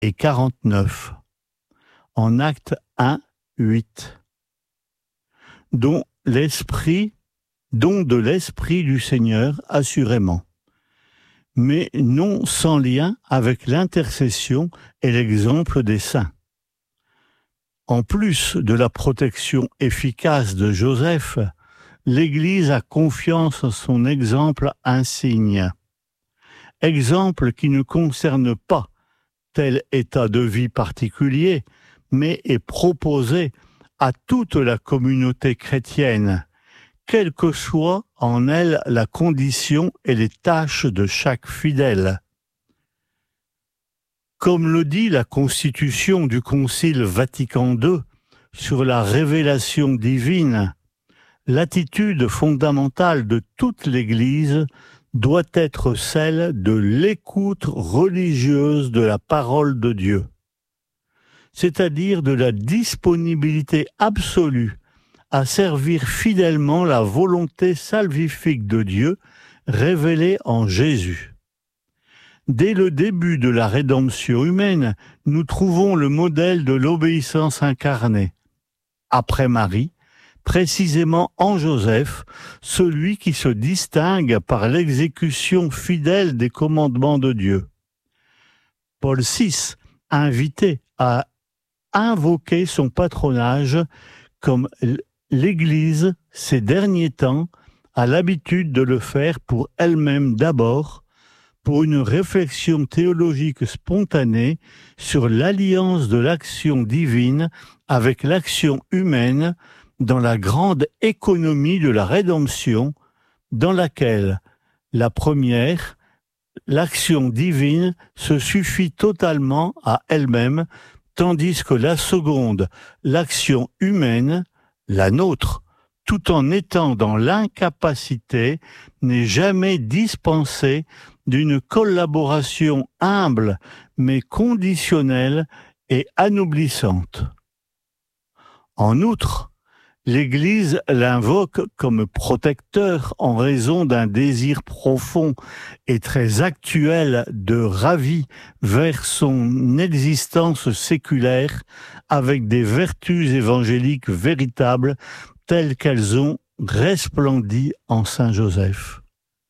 et 49, en Actes 1, 8, dont de l'Esprit du Seigneur, assurément, mais non sans lien avec l'intercession et l'exemple des saints. En plus de la protection efficace de Joseph, l'Église a confiance en son exemple insigne. Exemple qui ne concerne pas tel état de vie particulier, mais est proposé à toute la communauté chrétienne, quelle que soit en elle la condition et les tâches de chaque fidèle. Comme le dit la Constitution du Concile Vatican II sur la révélation divine, l'attitude fondamentale de toute l'Église doit être celle de l'écoute religieuse de la parole de Dieu, c'est-à-dire de la disponibilité absolue à servir fidèlement la volonté salvifique de Dieu révélée en Jésus. Dès le début de la rédemption humaine, nous trouvons le modèle de l'obéissance incarnée. Après Marie, précisément en Joseph, celui qui se distingue par l'exécution fidèle des commandements de Dieu. Paul VI, invité à invoquer son patronage comme l'Église, ces derniers temps, a l'habitude de le faire pour elle-même d'abord, pour une réflexion théologique spontanée sur l'alliance de l'action divine avec l'action humaine dans la grande économie de la rédemption, dans laquelle la première, l'action divine, se suffit totalement à elle-même, tandis que la seconde, l'action humaine, la nôtre, tout en étant dans l'incapacité, n'est jamais dispensée d'une collaboration humble mais conditionnelle et anoblissante. En outre, l'Église l'invoque comme protecteur en raison d'un désir profond et très actuel de ravi vers son existence séculaire avec des vertus évangéliques véritables telles qu'elles ont resplendi en Saint Joseph.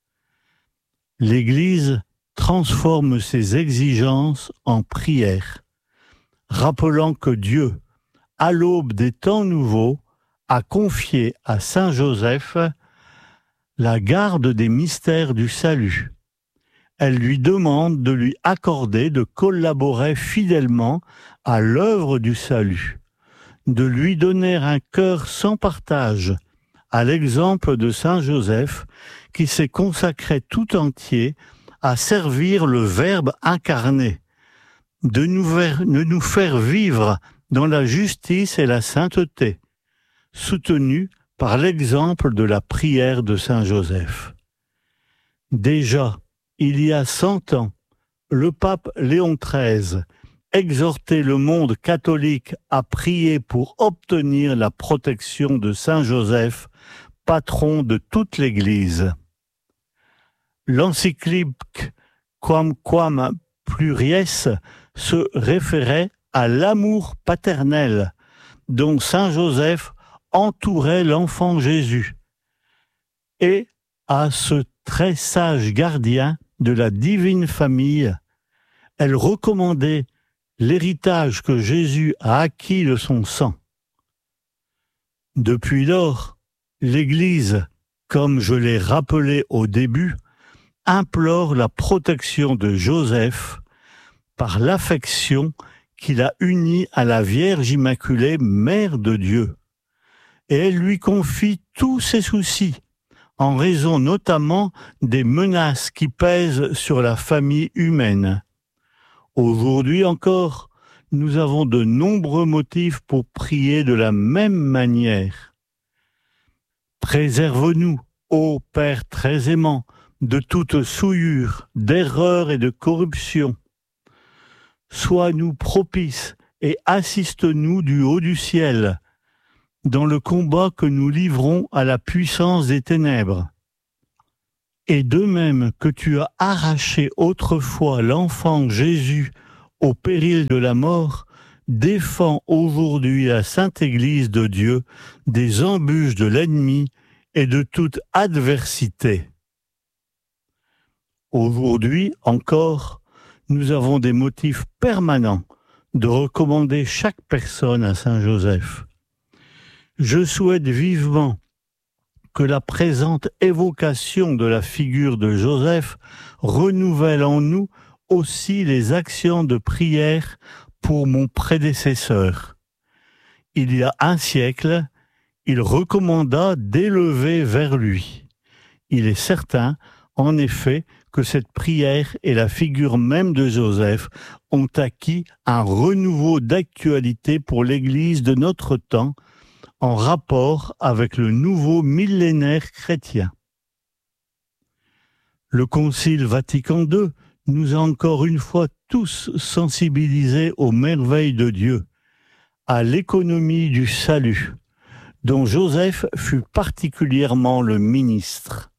L'Église transforme ses exigences en prière, rappelant que Dieu, à l'aube des temps nouveaux, a confié à Saint Joseph la garde des mystères du salut. Elle lui demande de lui accorder de collaborer fidèlement à l'œuvre du salut, de lui donner un cœur sans partage, à l'exemple de Saint Joseph, qui s'est consacré tout entier à servir le Verbe incarné, de nous faire vivre dans la justice et la sainteté, soutenu par l'exemple de la prière de Saint Joseph. Déjà, il y a 100 ans, le pape Léon XIII exhortait le monde catholique à prier pour obtenir la protection de Saint Joseph, patron de toute l'Église. L'encyclique Quamquam Pluries se référait à l'amour paternel dont Saint Joseph entourait l'enfant Jésus et à ce très sage gardien de la divine famille. Elle recommandait l'héritage que Jésus a acquis de son sang. Depuis lors, l'Église, comme je l'ai rappelé au début, implore la protection de Joseph par l'affection qu'il a unie à la Vierge Immaculée, Mère de Dieu. Et elle lui confie tous ses soucis, en raison notamment des menaces qui pèsent sur la famille humaine. Aujourd'hui encore, nous avons de nombreux motifs pour prier de la même manière. Préserve-nous, ô Père très aimant, de toute souillure, d'erreur et de corruption. Sois-nous propice et assiste-nous du haut du ciel, dans le combat que nous livrons à la puissance des ténèbres. Et de même que tu as arraché autrefois l'enfant Jésus au péril de la mort, défend aujourd'hui la Sainte Église de Dieu des embûches de l'ennemi et de toute adversité. Aujourd'hui encore, nous avons des motifs permanents de recommander chaque personne à Saint Joseph. Je souhaite vivement que la présente évocation de la figure de Joseph renouvelle en nous aussi les actions de prière pour mon prédécesseur. Il y a un siècle, il recommanda d'élever vers lui. Il est certain, en effet, que cette prière et la figure même de Joseph ont acquis un renouveau d'actualité pour l'Église de notre temps, en rapport avec le nouveau millénaire chrétien. Le Concile Vatican II nous a encore une fois tous sensibilisés aux merveilles de Dieu, à l'économie du salut, dont Joseph fut particulièrement le ministre.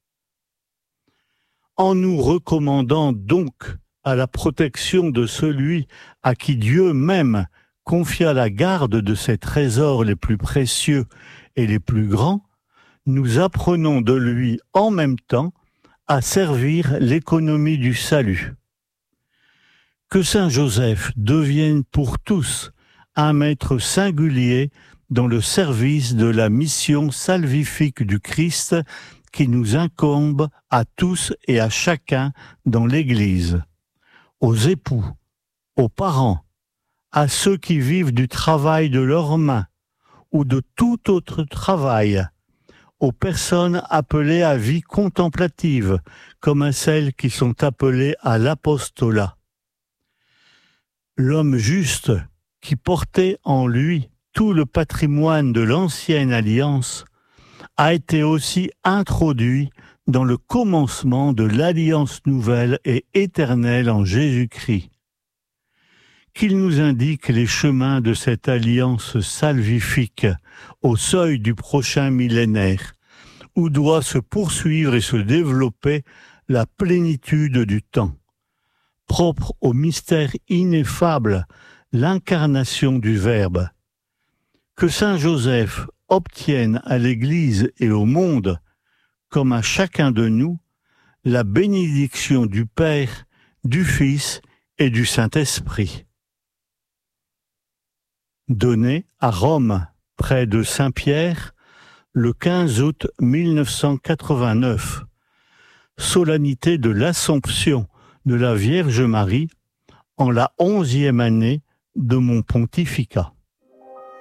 En nous recommandant donc à la protection de celui à qui Dieu même confia la garde de ses trésors les plus précieux et les plus grands, nous apprenons de lui en même temps à servir l'économie du salut. Que Saint Joseph devienne pour tous un maître singulier dans le service de la mission salvifique du Christ qui nous incombe à tous et à chacun dans l'Église, aux époux, aux parents, à ceux qui vivent du travail de leurs mains ou de tout autre travail, aux personnes appelées à vie contemplative, comme à celles qui sont appelées à l'apostolat. L'homme juste, qui portait en lui tout le patrimoine de l'ancienne alliance, a été aussi introduit dans le commencement de l'alliance nouvelle et éternelle en Jésus-Christ. Qu'il nous indique les chemins de cette alliance salvifique au seuil du prochain millénaire, où doit se poursuivre et se développer la plénitude du temps, propre au mystère ineffable, l'incarnation du Verbe. Que Saint Joseph obtienne à l'Église et au monde, comme à chacun de nous, la bénédiction du Père, du Fils et du Saint-Esprit. Donné à Rome, près de Saint-Pierre, le 15 août 1989, solennité de l'Assomption de la Vierge Marie en la 11e année de mon pontificat.